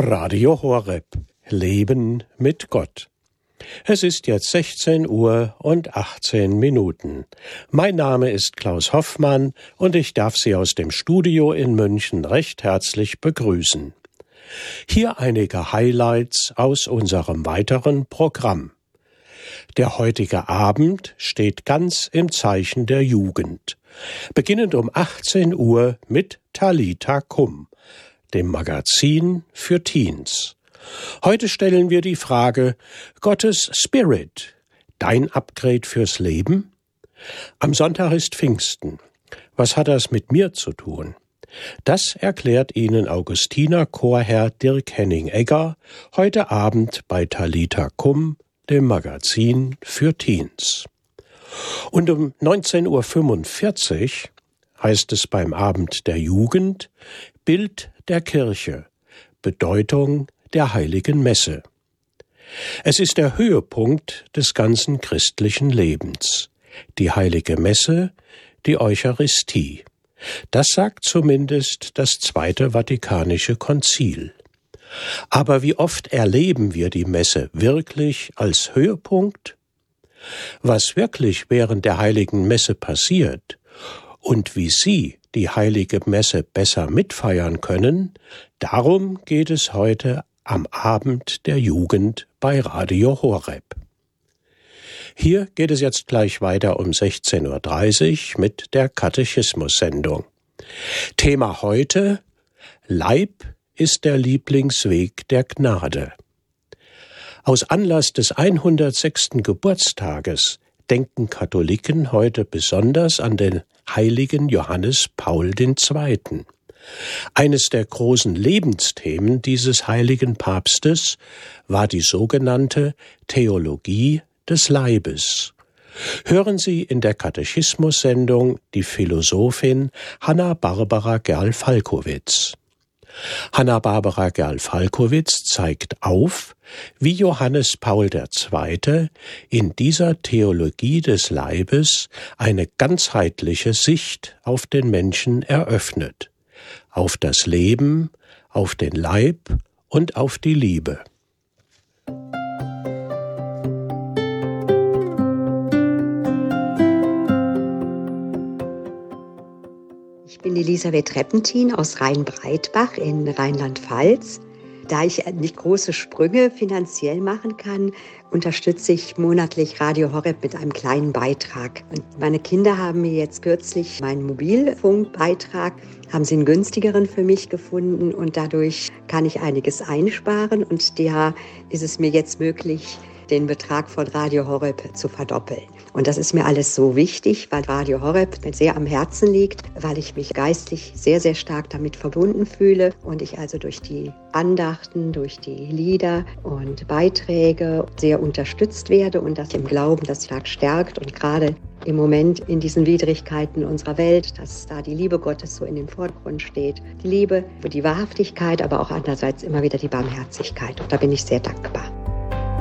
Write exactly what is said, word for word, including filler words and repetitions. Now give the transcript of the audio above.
Radio Horeb. Leben mit Gott. Es ist jetzt sechzehn Uhr und achtzehn Minuten. Mein Name ist Klaus Hoffmann und ich darf Sie aus dem Studio in München recht herzlich begrüßen. Hier einige Highlights aus unserem weiteren Programm. Der heutige Abend steht ganz im Zeichen der Jugend. Beginnend um achtzehn Uhr mit Talita Kum, dem Magazin für Teens. Heute stellen wir die Frage: Gottes Spirit, dein Upgrade fürs Leben? Am Sonntag ist Pfingsten. Was hat das mit mir zu tun? Das erklärt Ihnen Augustiner Chorherr Dirk Henning-Egger heute Abend bei Talita Kum, dem Magazin für Teens. Und um neunzehn Uhr fünfundvierzig heißt es beim Abend der Jugend: Bild der Kirche, Bedeutung der Heiligen Messe. Es ist der Höhepunkt des ganzen christlichen Lebens. Die Heilige Messe, die Eucharistie. Das sagt zumindest das Zweite Vatikanische Konzil. Aber wie oft erleben wir die Messe wirklich als Höhepunkt? Was wirklich während der Heiligen Messe passiert und wie Sie die Heilige Messe besser mitfeiern können, darum geht es heute am Abend der Jugend bei Radio Horeb. Hier geht es jetzt gleich weiter um sechzehn Uhr dreißig mit der Katechismus-Sendung. Thema heute: Leib ist der Lieblingsweg der Gnade. Aus Anlass des hundertsechsten Geburtstages denken Katholiken heute besonders an den heiligen Johannes Paul der Zweite. Eines der großen Lebensthemen dieses heiligen Papstes war die sogenannte Theologie des Leibes. Hören Sie in der Katechismus-Sendung die Philosophin Hanna-Barbara Gerl-Falkowitz. Hanna-Barbara Gerl-Falkowitz zeigt auf, wie Johannes Paul der Zweite in dieser Theologie des Leibes eine ganzheitliche Sicht auf den Menschen eröffnet, auf das Leben, auf den Leib und auf die Liebe. Ich bin Elisabeth Reppentin aus Rhein-Breitbach in Rheinland-Pfalz. Da ich nicht große Sprünge finanziell machen kann, unterstütze ich monatlich Radio Horeb mit einem kleinen Beitrag. Und meine Kinder haben mir jetzt kürzlich meinen Mobilfunkbeitrag, haben sie einen günstigeren für mich gefunden und dadurch kann ich einiges einsparen und da ist es mir jetzt möglich, den Betrag von Radio Horeb zu verdoppeln. Und das ist mir alles so wichtig, weil Radio Horeb mir sehr am Herzen liegt, weil ich mich geistlich sehr, sehr stark damit verbunden fühle und ich also durch die Andachten, durch die Lieder und Beiträge sehr unterstützt werde und das im Glauben das stark stärkt und gerade im Moment in diesen Widrigkeiten unserer Welt, dass da die Liebe Gottes so in den Vordergrund steht. Die Liebe, die Wahrhaftigkeit, aber auch andererseits immer wieder die Barmherzigkeit. Und da bin ich sehr dankbar.